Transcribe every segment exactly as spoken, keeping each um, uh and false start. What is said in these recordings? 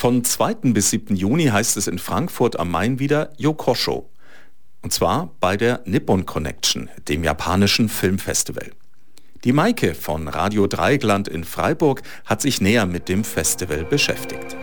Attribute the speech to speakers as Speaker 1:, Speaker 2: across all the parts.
Speaker 1: Von zweiten bis siebten Juni heißt es in Frankfurt am Main wieder Yokosho. Und zwar bei der Nippon Connection, dem japanischen Filmfestival. Die Maike von Radio Dreieckland in Freiburg hat sich näher mit dem Festival beschäftigt.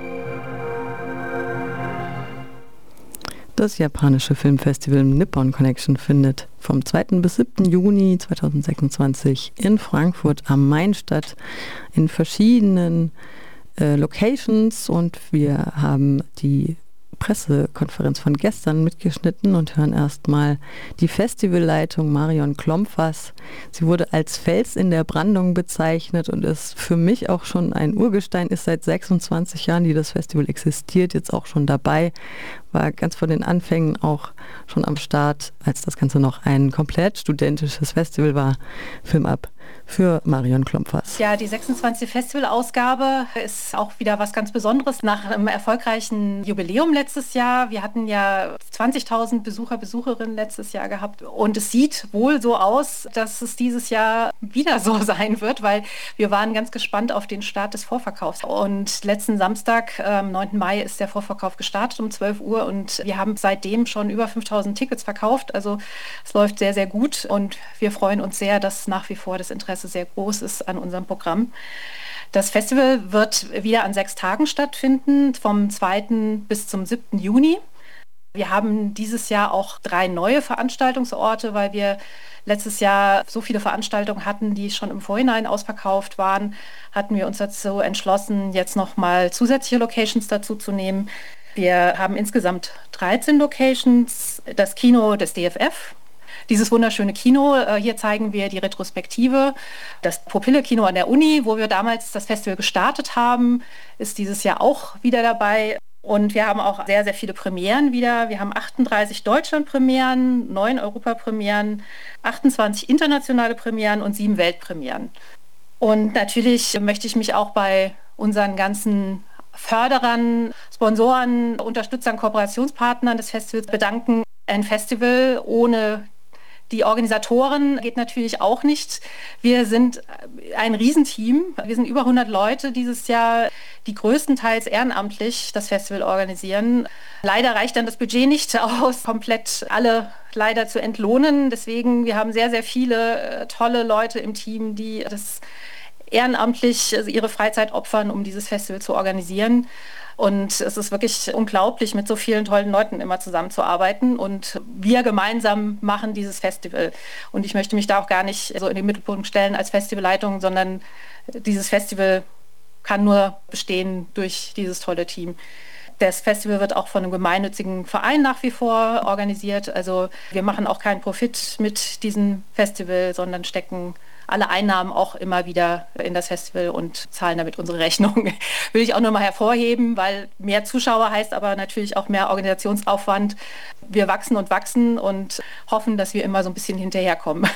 Speaker 2: Das japanische Filmfestival Nippon Connection findet vom zweiten bis siebten Juni zweitausendsechsundzwanzig in Frankfurt am Main statt, in verschiedenen äh, Locations, und wir haben die Pressekonferenz von gestern mitgeschnitten und hören erstmal die Festivalleitung Marion Klompfers. Sie wurde als Fels in der Brandung bezeichnet und ist für mich auch schon ein Urgestein, ist seit sechsundzwanzig Jahren, die das Festival existiert, jetzt auch schon dabei, war ganz von den Anfängen auch schon am Start, als das Ganze noch ein komplett studentisches Festival war. Film ab für Marion Klompfers.
Speaker 3: Ja, die sechsundzwanzigste Festivalausgabe ist auch wieder was ganz Besonderes nach einem erfolgreichen Jubiläum letztes Jahr. Wir hatten ja zwanzigtausend Besucher, Besucherinnen letztes Jahr gehabt, und es sieht wohl so aus, dass es dieses Jahr wieder so sein wird, weil wir waren ganz gespannt auf den Start des Vorverkaufs. Und letzten Samstag, am neunten Mai, ist der Vorverkauf gestartet um zwölf Uhr, und wir haben seitdem schon über fünftausend Tickets verkauft. Also es läuft sehr, sehr gut, und wir freuen uns sehr, dass nach wie vor das Interesse sehr groß ist an unserem Programm. Das Festival wird wieder an sechs Tagen stattfinden, vom zweiten bis zum siebten Juni. Wir haben dieses Jahr auch drei neue Veranstaltungsorte, weil wir letztes Jahr so viele Veranstaltungen hatten, die schon im Vorhinein ausverkauft waren, hatten wir uns dazu entschlossen, jetzt nochmal zusätzliche Locations dazu zu nehmen. Wir haben insgesamt dreizehn Locations, das Kino des D F F, dieses wunderschöne Kino. Hier zeigen wir die Retrospektive. Das Pupille-Kino an der Uni, wo wir damals das Festival gestartet haben, ist dieses Jahr auch wieder dabei. Und wir haben auch sehr, sehr viele Premieren wieder. Wir haben achtunddreißig Deutschland-Premieren, neun Europa-Premieren, achtundzwanzig internationale Premieren und sieben Weltpremieren. Und natürlich möchte ich mich auch bei unseren ganzen Förderern, Sponsoren, Unterstützern, Kooperationspartnern des Festivals bedanken. Ein Festival ohne die Organisatoren geht natürlich auch nicht. Wir sind ein Riesenteam. Wir sind über hundert Leute dieses Jahr, die größtenteils ehrenamtlich das Festival organisieren. Leider reicht dann das Budget nicht aus, komplett alle leider zu entlohnen. Deswegen, wir haben sehr, sehr viele tolle Leute im Team, die das ehrenamtlich ihre Freizeit opfern, um dieses Festival zu organisieren. Und es ist wirklich unglaublich, mit so vielen tollen Leuten immer zusammenzuarbeiten. Und wir gemeinsam machen dieses Festival. Und ich möchte mich da auch gar nicht so in den Mittelpunkt stellen als Festivalleitung, sondern dieses Festival kann nur bestehen durch dieses tolle Team. Das Festival wird auch von einem gemeinnützigen Verein nach wie vor organisiert. Also wir machen auch keinen Profit mit diesem Festival, sondern stecken alle Einnahmen auch immer wieder in das Festival und zahlen damit unsere Rechnung. Will ich auch nur mal hervorheben, weil mehr Zuschauer heißt aber natürlich auch mehr Organisationsaufwand. Wir wachsen und wachsen und hoffen, dass wir immer so ein bisschen hinterherkommen.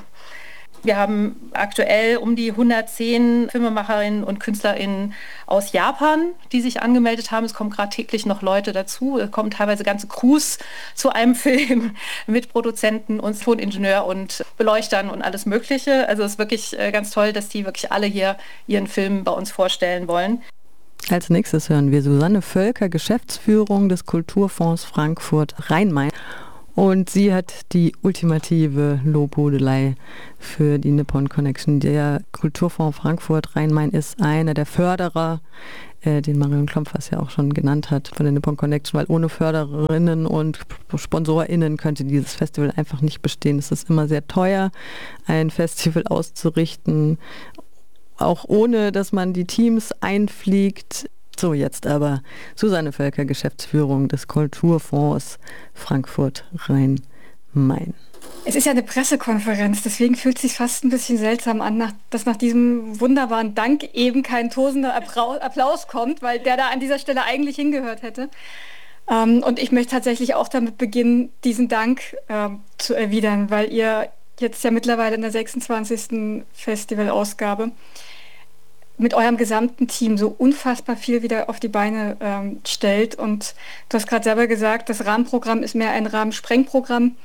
Speaker 3: Wir haben aktuell um die hundertzehn Filmemacherinnen und KünstlerInnen aus Japan, die sich angemeldet haben. Es kommen gerade täglich noch Leute dazu. Es kommen teilweise ganze Crews zu einem Film mit Produzenten und Toningenieur und Beleuchtern und alles Mögliche. Also es ist wirklich ganz toll, dass die wirklich alle hier ihren Film bei uns vorstellen wollen.
Speaker 2: Als nächstes hören wir Susanne Völker, Geschäftsführung des Kulturfonds Frankfurt Rhein-Main. Und sie hat die ultimative Lobhudelei für die Nippon Connection. Der Kulturfonds Frankfurt Rhein-Main ist einer der Förderer, äh, den Marion Klompfers ja auch schon genannt hat, von der Nippon Connection, weil ohne Förderinnen und SponsorInnen könnte dieses Festival einfach nicht bestehen. Es ist immer sehr teuer, ein Festival auszurichten, auch ohne, dass man die Teams einfliegt. So, jetzt aber Susanne Völker, Geschäftsführung des Kulturfonds Frankfurt Rhein-Main.
Speaker 4: Es ist ja eine Pressekonferenz, deswegen fühlt es sich fast ein bisschen seltsam an, nach, dass nach diesem wunderbaren Dank eben kein tosender Applaus kommt, weil der da an dieser Stelle eigentlich hingehört hätte. Ähm, und ich möchte tatsächlich auch damit beginnen, diesen Dank ähm, zu erwidern, weil ihr jetzt ja mittlerweile in der sechsundzwanzigsten Festivalausgabe mit eurem gesamten Team so unfassbar viel wieder auf die Beine ähm, stellt. Und du hast gerade selber gesagt, das Rahmenprogramm ist mehr ein Rahmensprengprogramm.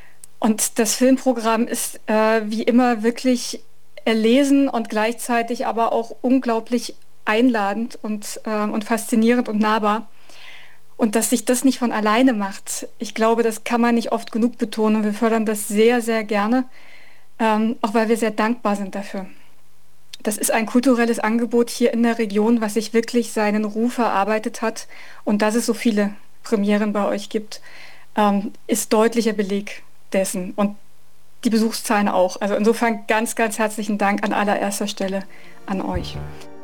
Speaker 4: Und das Filmprogramm ist äh, wie immer wirklich erlesen und gleichzeitig aber auch unglaublich einladend und, ähm, und faszinierend und nahbar. Und dass sich das nicht von alleine macht, ich glaube, das kann man nicht oft genug betonen. Wir fördern das sehr, sehr gerne, ähm, auch weil wir sehr dankbar sind dafür. Das ist ein kulturelles Angebot hier in der Region, was sich wirklich seinen Ruf erarbeitet hat. Und dass es so viele Premieren bei euch gibt, ähm, ist deutlicher Beleg dessen. Und die Besuchszahlen auch. Also insofern ganz, ganz herzlichen Dank an allererster Stelle an euch.